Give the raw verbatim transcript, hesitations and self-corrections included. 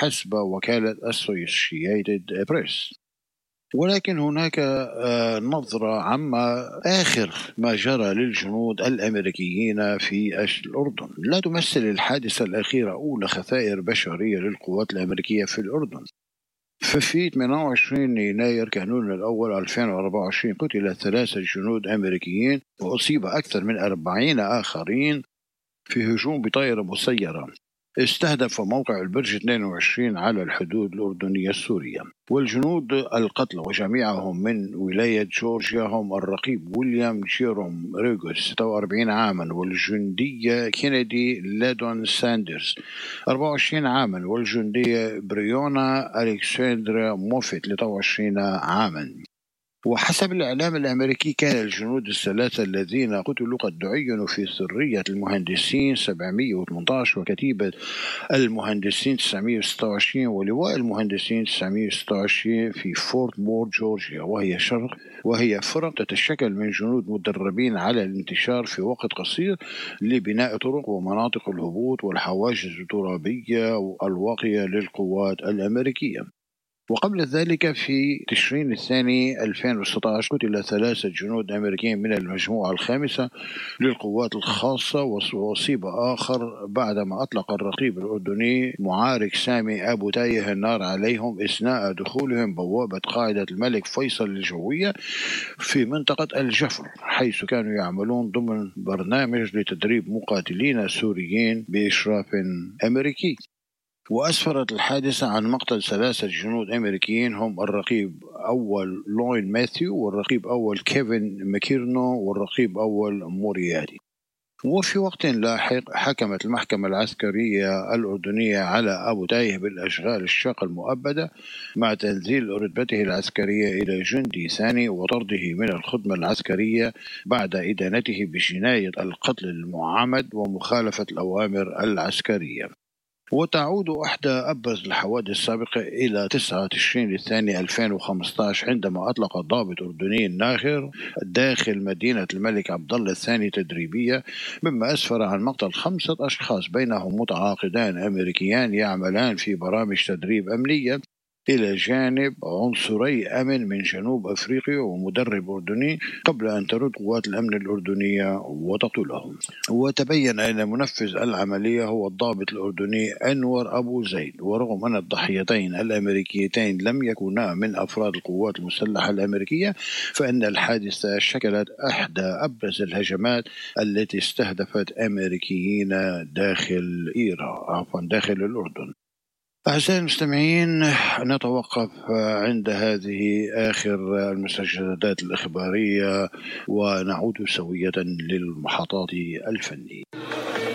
حسب وكالة Associated Press. ولكن هناك نظرة عما آخر ما جرى للجنود الأمريكيين في الأردن. لا تمثل الحادثة الأخيرة أولى خسائر بشرية للقوات الأمريكية في الأردن. ففي ثمانية وعشرين يناير كانون الأول ألفين وأربعة وعشرين قتل ثلاثة جنود أمريكيين وأصيب أكثر من أربعين آخرين في هجوم بطائرة مسيرة استهدف موقع البرج اثنين وعشرين على الحدود الأردنية السورية. والجنود القتلى وجميعهم من ولاية جورجيا هم الرقيب ويليام جيروم ريغوس ستة وأربعين عاما، والجندية كينيدي ليدون ساندرز أربعة وعشرين عاما، والجندية بريونا ألكسندرا موفيت ثلاثة وعشرين عاما. وحسب الإعلام الأمريكي كان الجنود الثلاثة الذين قتلوا قد دعينوا في سرية المهندسين سبعمئة وثمانية عشر وكتيبة المهندسين تسعمئة وستة وعشرين ولواء المهندسين تسعمئة وستة وعشرين في فورت مور جورجيا، وهي شرق وهي فرق تتشكل من جنود مدربين على الانتشار في وقت قصير لبناء طرق ومناطق الهبوط والحواجز الترابية والواقية للقوات الأمريكية. وقبل ذلك في تشرين الثاني ألفين وستة عشر قتل ثلاثة جنود أمريكيين من المجموعة الخامسة للقوات الخاصة، وأصيب آخر بعدما أطلق الرقيب الأردني معارك سامي أبو تايه النار عليهم أثناء دخولهم بوابة قاعدة الملك فيصل الجوية في منطقة الجفر، حيث كانوا يعملون ضمن برنامج لتدريب مقاتلين سوريين بإشراف أمريكي. وأسفرت الحادثة عن مقتل ثلاثة جنود أمريكيين هم الرقيب أول لوين ماثيو، والرقيب أول كيفن ماكيرنو، والرقيب أول مورياتي. وفي وقت لاحق حكمت المحكمة العسكرية الأردنية على أبو تايه بالأشغال الشاقة المؤبدة مع تنزيل رتبته العسكرية إلى جندي ثاني وطرده من الخدمة العسكرية بعد إدانته بجناية القتل المعمد ومخالفة الأوامر العسكرية. وتعود إحدى أبرز الحوادث السابقة إلى تسعة تشرين الثاني ألفين وخمسة عشر عندما أطلق ضابط أردني ناخر داخل مدينة الملك عبد الله الثاني تدريبية، مما أسفر عن مقتل خمسة أشخاص بينهم متعاقدان أمريكيان يعملان في برامج تدريب أمنية إلى جانب عنصري أمن من جنوب أفريقيا ومدرب أردني قبل أن ترد قوات الأمن الأردنية وتقتلهم. وتبين أن منفذ العملية هو الضابط الأردني أنور أبو زيد. ورغم أن الضحيتين الأمريكيتين لم يكونا من أفراد القوات المسلحة الأمريكية، فإن الحادثة شكلت إحدى أبرز الهجمات التي استهدفت أمريكيين داخل إيران عفوا داخل الأردن. أعزائي المستمعين، نتوقف عند هذه آخر المستجدات الإخبارية ونعود سوية للمحطات الفنية.